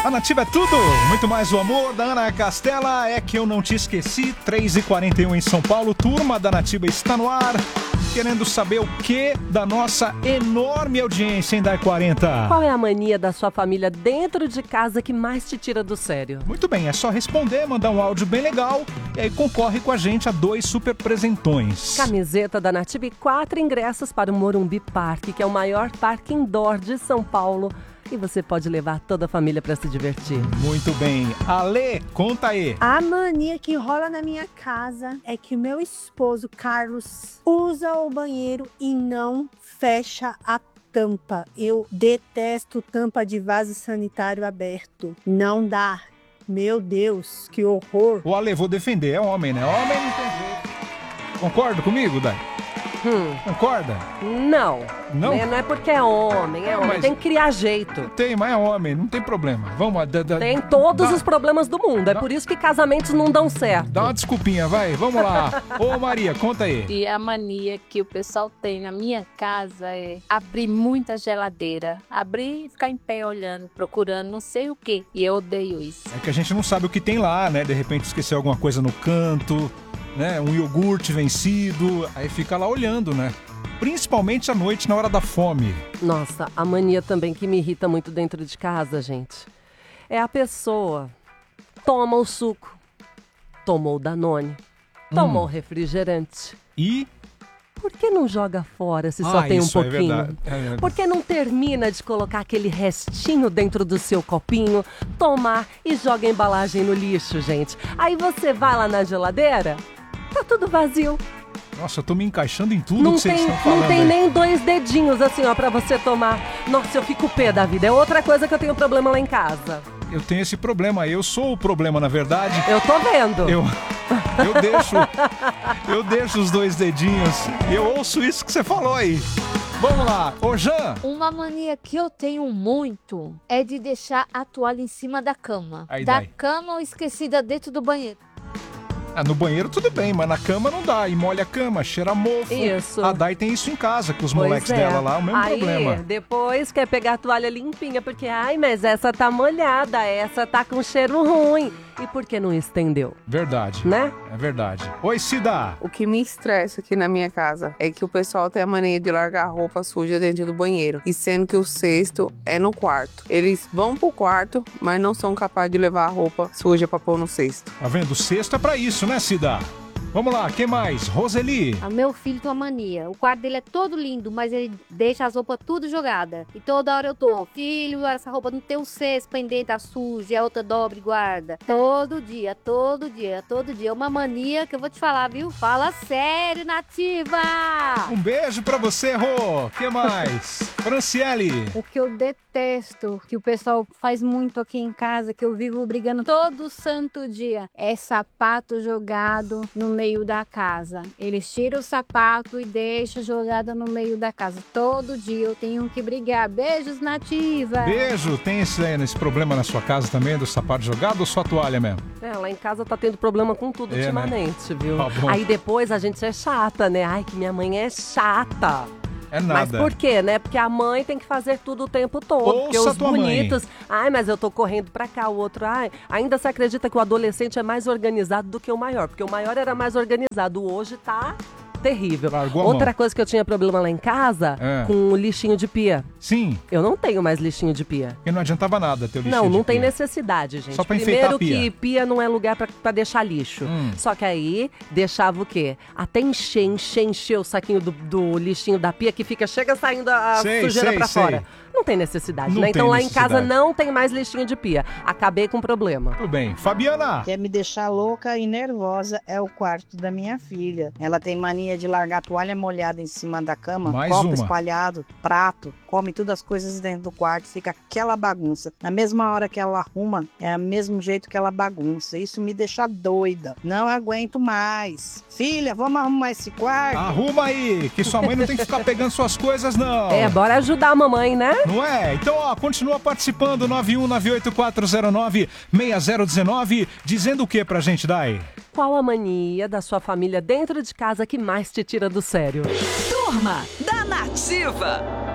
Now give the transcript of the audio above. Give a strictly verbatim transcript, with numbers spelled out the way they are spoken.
A Nativa é tudo, muito mais o amor da Ana Castela, é que eu não te esqueci, três e quarenta e um em São Paulo, turma da Nativa está no ar, querendo saber o que da nossa enorme audiência em Dai quarenta. Qual é a mania da sua família dentro de casa que mais te tira do sério? Muito bem, é só responder, mandar um áudio bem legal e aí concorre com a gente a dois super presentões. Camiseta da Nativa e quatro ingressos para o Morumbi Park, que é o maior parque indoor de São Paulo. E você pode levar toda a família para se divertir. Muito bem. Ale, conta aí. A mania que rola na minha casa é que o meu esposo, Carlos, usa o banheiro e não fecha a tampa. Eu detesto tampa de vaso sanitário aberto. Não dá. Meu Deus, que horror. O Ale, vou defender. É homem, né? Homem não tem jeito. Concorda comigo, Dai? Hum. Concorda? Não. Não? É, não é porque é homem, é homem. Mas tem que criar jeito. Tem, mas é homem, não tem problema. Vamos, da, da, Tem todos dá, os problemas do mundo. É dá, por isso que casamentos não dão certo. Dá uma desculpinha, vai. Vamos lá. Ô, Maria, conta aí. E a mania que o pessoal tem na minha casa é abrir muita geladeira. Abrir e ficar em pé olhando, procurando não sei o quê. E eu odeio isso. É que a gente não sabe o que tem lá, né? De repente esqueceu alguma coisa no canto, né? Um iogurte vencido. Aí fica lá olhando, né? Principalmente à noite, na hora da fome. Nossa, a mania também que me irrita muito dentro de casa, gente, é a pessoa toma o suco, tomou o Danone, tomou o hum. refrigerante. E? Por que não joga fora se ah, só tem um isso pouquinho? É verdade. É verdade. Por que não termina de colocar aquele restinho dentro do seu copinho, tomar e joga a embalagem no lixo, gente? Aí você vai lá na geladeira, tá tudo vazio. Nossa, eu tô me encaixando em tudo Não que vocês tem, estão falando. não tem aí. nem dois dedinhos assim, ó, pra você tomar. Nossa, eu fico pé da vida. É outra coisa que eu tenho problema lá em casa. Eu tenho esse problema. Eu sou o problema, na verdade. Eu tô vendo. Eu, eu deixo eu deixo os dois dedinhos e eu ouço isso que você falou aí. Vamos lá. Ô, Jean. Uma mania que eu tenho muito é de deixar a toalha em cima da cama. Aí, da daí. cama ou esquecida dentro do banheiro. Ah, no banheiro tudo bem, mas na cama não dá. E molha a cama, cheira mofo. Isso. A Dai tem isso em casa, com os Pois moleques é. dela lá, o mesmo Aí, problema. depois quer pegar a toalha limpinha, porque, ai, mas essa tá molhada, essa tá com cheiro ruim. E por que não estendeu? Verdade. Né? É verdade. Oi, Cida. O que me estressa aqui na minha casa é que o pessoal tem a mania de largar roupa suja dentro do banheiro. E sendo que o cesto é no quarto. Eles vão pro quarto, mas não são capazes de levar a roupa suja pra pôr no cesto. Tá vendo? O cesto é pra isso, né, Cida? Vamos lá, quem mais? Roseli. O meu filho tem uma mania. O quarto dele é todo lindo, mas ele deixa as roupas tudo jogadas. E toda hora eu tô, filho, essa roupa não tem um cesto pendente, tá suja, e a outra dobra e guarda. Todo dia, todo dia, todo dia. É uma mania que eu vou te falar, viu? Fala sério, Nativa! Um beijo pra você, Rô. Que mais? Franciele. O que eu detesto, que o pessoal faz muito aqui em casa, que eu vivo brigando todo santo dia, é sapato jogado no meio meio da casa. Eles tiram o sapato e deixam jogada no meio da casa. Todo dia eu tenho que brigar. Beijos, Nativa! Beijo. Tem esse, esse problema na sua casa também, do sapato jogado ou só toalha mesmo? É, lá em casa tá tendo problema com tudo É, ultimamente, né? viu? Tá bom. Aí depois a gente é chata, né? Ai, que minha mãe é chata. É Mas nada. por quê, né? Porque a mãe tem que fazer tudo o tempo todo. Ouça porque os tua mãe. bonitos... Ai, mas eu tô correndo pra cá, o outro... Ai, ainda se acredita que o adolescente é mais organizado do que o maior. Porque o maior era mais organizado. Hoje tá terrível. Largou a Outra mão. coisa que eu tinha problema lá em casa, É. com o lixinho de pia. Sim, Eu não tenho mais lixinho de pia. porque não adiantava nada ter o lixinho Não, de não tem pia. necessidade, gente. Só pra enfeitar Primeiro a pia. que pia não é lugar pra, pra deixar lixo. Hum. Só que aí deixava o quê? Até encher, encher, encher o saquinho do, do lixinho da pia que fica, chega saindo a Sei, sujeira sei, pra sei. fora. Não tem necessidade, Não né? tem Então lá em casa necessidade. não tem mais lixinho de pia. Acabei com o problema. Tudo bem. Fabiana. Quer me deixar louca e nervosa é o quarto da minha filha. Ela tem mania de largar a toalha molhada em cima da cama, Mais copo uma. espalhado, prato, come todas as coisas dentro do quarto, fica aquela bagunça. Na mesma hora que ela arruma, é o mesmo jeito que ela bagunça. Isso me deixa doida. Não aguento mais. Filha, vamos arrumar esse quarto? Arruma aí, que sua mãe não tem que ficar pegando suas coisas, não. É, bora ajudar a mamãe, né? Não é? Então, ó, continua participando, nove um nove oito quatro zero nove seis zero um nove, dizendo o que pra gente, Dai? Qual a mania da sua família dentro de casa que mais te tira do sério? Turma da Nativa.